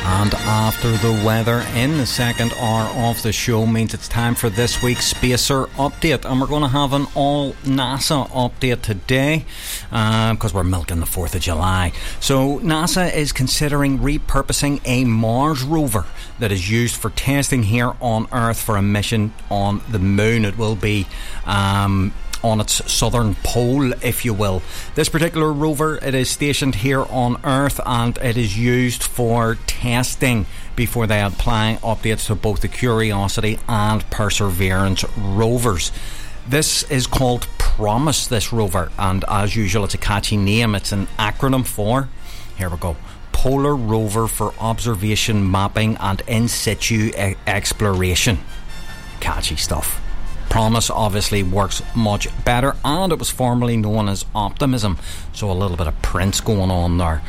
And after the weather in the second hour of the show means it's time for this week's Spacer update, and we're going to have an all NASA update today because we're milking the 4th of July. So NASA is considering repurposing a Mars rover that is used for testing here on Earth for a mission on the moon. It will be on its southern pole, if you will. This particular rover, it is stationed here on Earth, and it is used for testing before they apply updates to both the Curiosity and Perseverance rovers. This is called PROMISE, this rover, and as usual it's a catchy name. It's an acronym for, here we go, Polar Rover for Observation, Mapping and In Situ Exploration. Catchy stuff. PROMISE obviously works much better, and it was formerly known as Optimism, so a little bit of Prince going on there.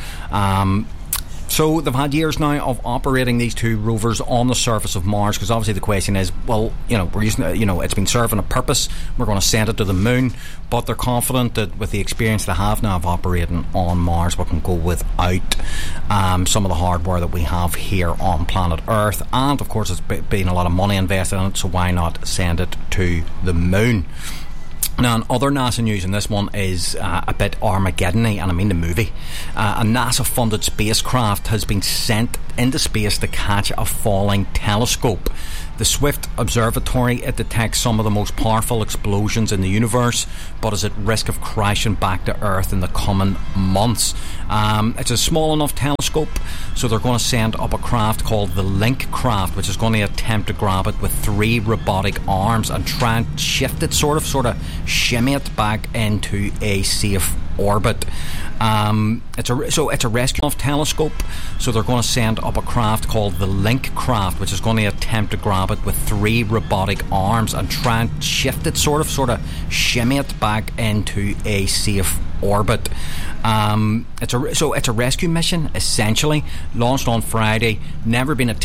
So they've had years now of operating these two rovers on the surface of Mars, because obviously the question is, well, we're using it, it's been serving a purpose, we're going to send it to the moon, but they're confident that with the experience they have now of operating on Mars, we can go without some of the hardware that we have here on planet Earth, and of course there's been a lot of money invested in it, so why not send it to the moon? Now, in other NASA news, and this one is a bit Armageddon-y, and I mean the movie. A NASA-funded spacecraft has been sent into space to catch a falling telescope. The Swift Observatory, it detects some of the most powerful explosions in the universe, but is at risk of crashing back to Earth in the coming months. It's a small enough telescope, so they're going to send up a craft called the Link craft, which is going to attempt to grab it with 3 robotic arms and try and shift it, sort of shimmy it back into a safe orbit. It's a rescue of telescope, so they're going to send up a craft called the Link craft, which is going to attempt to grab it with 3 robotic arms and try and shift it, sort of shimmy it back into a safe orbit. It's a rescue mission, essentially, launched on Friday, never been attempted